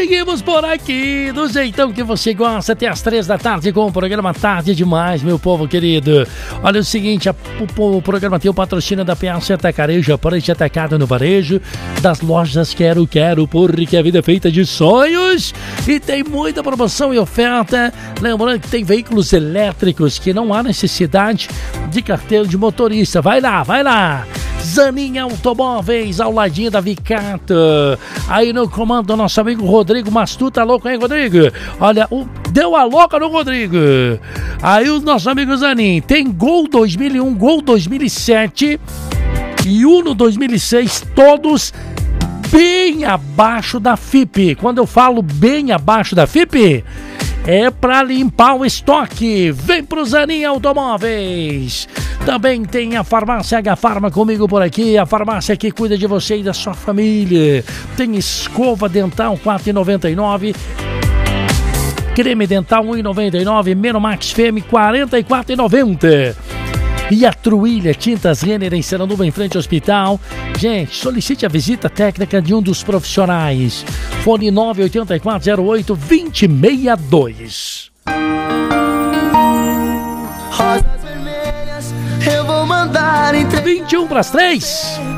Seguimos por aqui, do jeitão que você gosta, até as 3 da tarde com o programa Tarde Demais, meu povo querido. Olha o seguinte, o programa tem o patrocínio da Piaça Atacarejo, preço atacado no varejo, das lojas Quero, porque a vida é feita de sonhos e tem muita promoção e oferta. Lembrando que tem veículos elétricos que não há necessidade de carteira de motorista. Vai lá! Zanin Automóveis, ao ladinho da Vicato. Aí no comando do nosso amigo Rodrigo Mastu. Tá louco, hein, Rodrigo? Olha, deu a louca no Rodrigo. Aí o nosso amigo Zanin tem Gol 2001, Gol 2007 e Uno 2006, todos bem abaixo da FIP. Quando eu falo bem abaixo da FIP, é pra limpar o estoque. Vem pro Zanin Automóveis. Também tem a farmácia H-Farma comigo por aqui. A farmácia que cuida de você e da sua família. Tem escova dental R$ 4,99. Creme dental R$ 1,99. Menomax Femme R$ 44,90. E a Truilha Tintas Renner em Seranduba, em frente ao hospital. Gente, solicite a visita técnica de um dos profissionais. Fone 98408-2062. Rosas vermelhas, eu vou mandar entre 21 para as 3.